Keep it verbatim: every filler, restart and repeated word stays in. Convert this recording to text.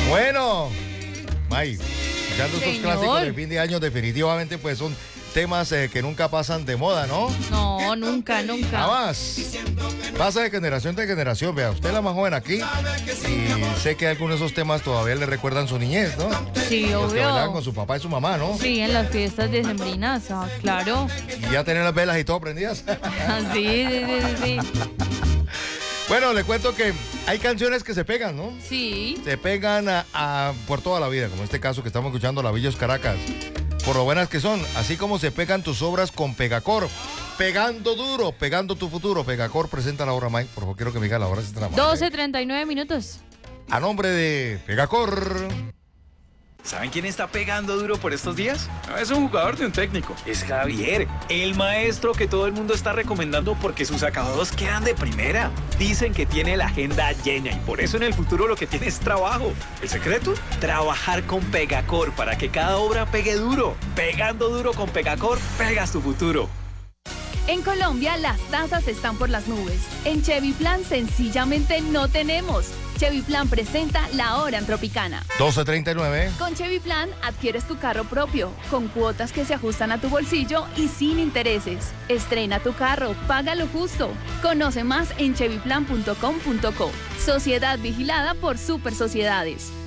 Bueno, May, escuchando estos Señor. clásicos de fin de año, definitivamente pues son temas eh, que nunca pasan de moda, ¿no? No, nunca, nunca. Nada más. Pasa de generación de generación. Vea, usted es la más joven aquí y sé que algunos de esos temas todavía le recuerdan su niñez, ¿no? Sí, Los que bailaban con obvio. su papá y su mamá, ¿no? Sí, en las fiestas decembrinas, ah, claro. Y ya tener las velas y todo prendidas. Sí, sí, sí, sí. Bueno, le cuento que hay canciones que se pegan, ¿no? Sí. Se pegan a, a- por toda la vida, como este caso que estamos escuchando, Lavillos Caracas. Por lo buenas que son, así como se pegan tus obras con Pegacor. Pegando duro, pegando tu futuro. Pegacor presenta la obra, Mike. Por favor, quiero que me diga la hora. Si está la madre. doce treinta y nueve minutos. A nombre de Pegacor. ¿Saben quién está pegando duro por estos días? No es un jugador de un técnico, es Javier, el maestro que todo el mundo está recomendando porque sus acabados quedan de primera. Dicen que tiene la agenda llena y por eso en el futuro lo que tiene es trabajo. ¿El secreto? Trabajar con Pegacor para que cada obra pegue duro. Pegando duro con Pegacor, pegas tu futuro. En Colombia las tasas están por las nubes. En Chevy Plan sencillamente no tenemos. Chevy Plan presenta la hora en Tropicana. doce treinta y nueve. Con Chevy Plan adquieres tu carro propio, con cuotas que se ajustan a tu bolsillo y sin intereses. Estrena tu carro, paga lo justo. Conoce más en chevy plan punto com punto co. Sociedad vigilada por Super Sociedades.